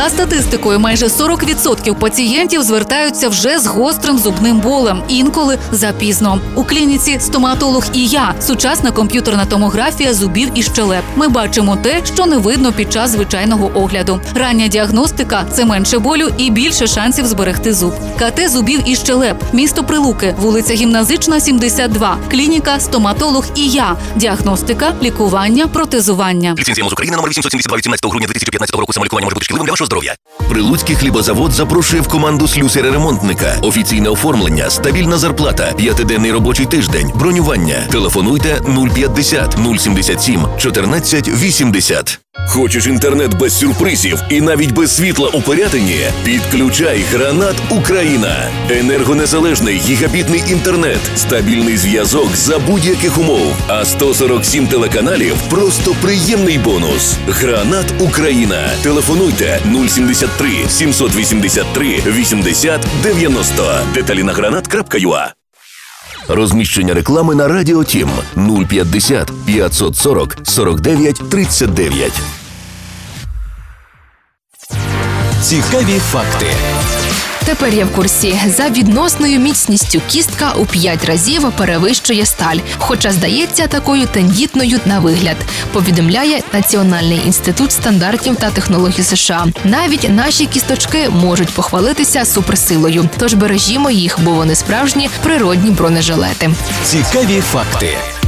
За статистикою, майже 40% пацієнтів звертаються вже з гострим зубним болем, інколи запізно. У клініці «Стоматолог і я» – сучасна комп'ютерна томографія зубів і щелеп. Ми бачимо те, що не видно під час звичайного огляду. Рання діагностика – це менше болю і більше шансів зберегти зуб. КТ зубів і щелеп. Місто Прилуки, вулиця Гімназична, 72. Клініка «Стоматолог і я». Діагностика, лікування, протезування. Ліцензія МОЗ України номер 872 від 17 грудня 2015 року. Самолікування може бути шкідливим для вашого здоров'я. Прилуцький хлібозавод запрошує в команду слюсаря-ремонтника. Офіційне оформлення, стабільна зарплата, 5-денний робочий тиждень, бронювання. Телефонуйте 050 077 14 80. Хочеш інтернет без сюрпризів і навіть без світла у Пирятині? Підключай Гранат Україна. Енергонезалежний гігабітний інтернет, стабільний зв'язок за будь-яких умов. А 147 телеканалів – просто приємний бонус. Гранат Україна. Телефонуйте 073 783 80 90. Деталі на granat.ua. Розміщення реклами на Радіо Тім 050 540 49 39. Цікаві факти. Тепер я в курсі. За відносною міцністю кістка у 5 разів перевищує сталь, хоча здається такою тендітною на вигляд, повідомляє Національний інститут стандартів та технологій США. Навіть наші кісточки можуть похвалитися суперсилою, тож бережімо їх, бо вони справжні природні бронежилети. Цікаві факти.